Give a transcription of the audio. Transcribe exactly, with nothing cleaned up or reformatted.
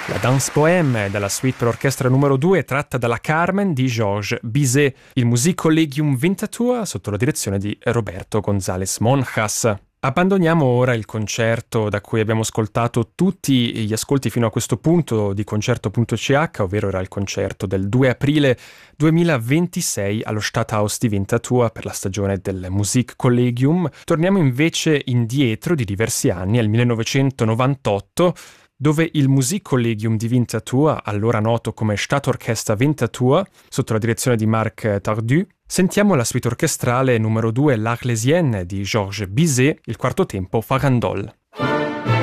La Danse Poème dalla suite per orchestra numero due tratta dalla Carmen di Georges Bizet, il Musikkollegium Winterthur sotto la direzione di Roberto González Monjas. Abbandoniamo ora il concerto da cui abbiamo ascoltato tutti gli ascolti fino a questo punto di concerto punto c h, ovvero era il concerto del due aprile duemilaventisei allo Stadthaus di Winterthur per la stagione del Musikkollegium. Torniamo invece indietro di diversi anni, al millenovecentonovantotto, dove il Musikkollegium di Winterthur, allora noto come Stadtorchester Winterthur, sotto la direzione di Marc Tardu, sentiamo la suite orchestrale numero due L'Arlésienne di Georges Bizet, il quarto tempo Farandole.